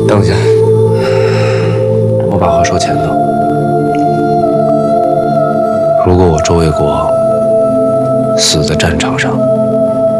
等下，我把话说前头。如果我周卫国死在战场上，